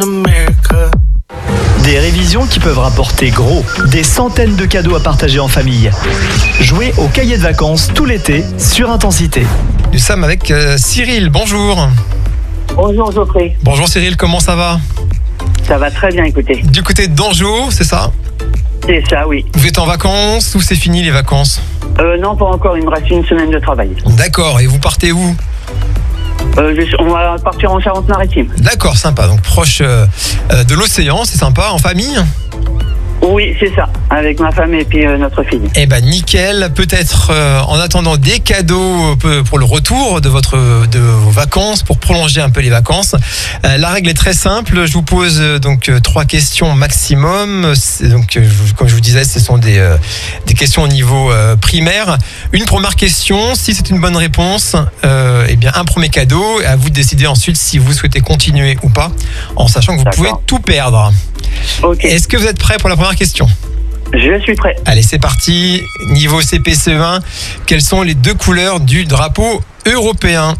Des révisions qui peuvent rapporter gros, des centaines de cadeaux à partager en famille. Jouez au cahier de vacances tout l'été sur Intensité. Nous sommes avec Cyril, bonjour. Bonjour Geoffrey. Bonjour Cyril, comment ça va? Ça va très bien, écoutez. Du côté d'Anjou, c'est ça? C'est ça, oui. Vous êtes en vacances ou c'est fini les vacances? Non, pas encore, il me reste une semaine de travail. D'accord, et vous partez où? On va partir en Charente-Maritime. D'accord, sympa, donc proche de l'océan, c'est sympa, en famille? Oui, c'est ça, avec ma femme et puis notre fille. Eh ben nickel, peut-être en attendant des cadeaux pour le retour de vos vacances, pour prolonger un peu les vacances. La règle est très simple, je vous pose donc 3 questions maximum. Donc comme je vous disais, ce sont des questions au niveau primaire. Une première question, si c'est une bonne réponse, eh bien un premier cadeau, et à vous de décider ensuite si vous souhaitez continuer ou pas, en sachant que vous pouvez tout perdre. Ok, Est-ce que vous êtes prêts pour la première question? je suis prêt. Allez, c'est parti. Niveau CPCE1, quelles sont les 2 couleurs du drapeau européen?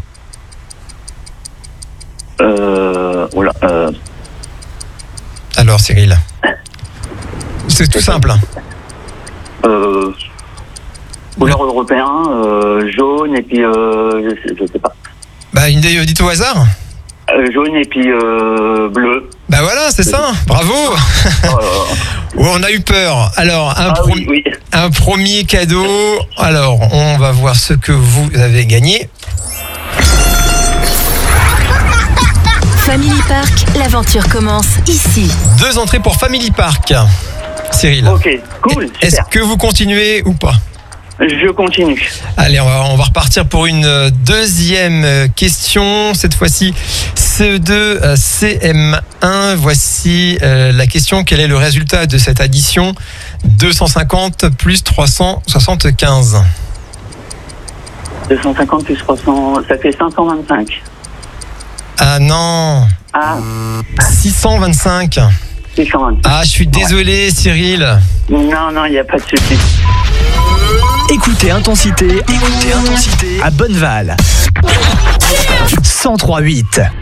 Alors, Cyril, c'est tout simple. Couleur européen, jaune et puis je sais pas. Bah, dites au hasard. Jaune et puis bleu. Bah voilà, c'est ça. Bravo. Oh, on a eu peur. Alors, Oui. un premier cadeau. Alors, on va voir ce que vous avez gagné. Family Park, l'aventure commence ici. 2 entrées pour Family Park. Cyril. Ok, cool, Est-ce super. que vous continuez ou pas? Je continue. Allez, on va repartir pour une deuxième question. Cette fois-ci, CE2, CM1. Voici la question. Quel est le résultat de cette addition? 250 plus 375. 250 plus 300, ça fait 525. Ah non, Ah, 625. 625. Ah, je suis désolé, Cyril. Non, il n'y a pas de souci. Écoutez Intensité à Bonneval. 103.8.